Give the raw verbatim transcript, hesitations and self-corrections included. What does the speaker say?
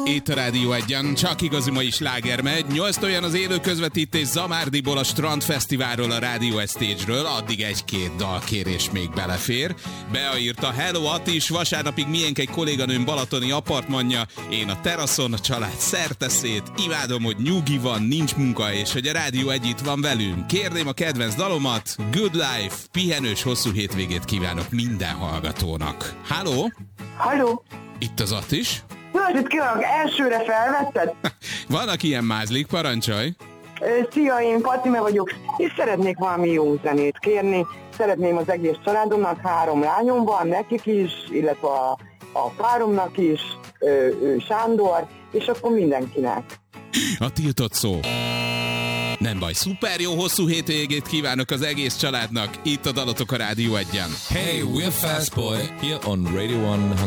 Itt a Rádió Egyen, csak igazi mai sláger megy. Nyolc olyan az élő közvetítés Zamárdiból, a Strandfesztiválról, a Rádió egy Stage-ről. Addig egy-két dalkérés még belefér. Bea írta: Hello Atis, vasárnapig miénk egy kolléganőm balatoni apartmanja. Én a teraszon, a család szerteszét. Imádom, hogy nyugi van, nincs munka, és hogy a Rádió egy itt van velünk. Kérném a kedvenc dalomat. Good Life, pihenős hosszú hétvégét kívánok minden hallgatónak. Hello? Halló? Itt az Atis. Jó, itt kívánok, elsőre felvetted? Vannak ilyen mázlik, parancsolj! Szia, én Fatime vagyok, és szeretnék valami jó zenét kérni. Szeretném az egész családomnak, három lányom van, nekik is, illetve a, a páromnak is, ő, ő Sándor, és akkor mindenkinek. A tiltott szó. Nem baj, szuper jó hosszú hétvégét kívánok az egész családnak. Itt a dalotok a Rádió Egyen. Hey, we're Fast Boy here on Radio one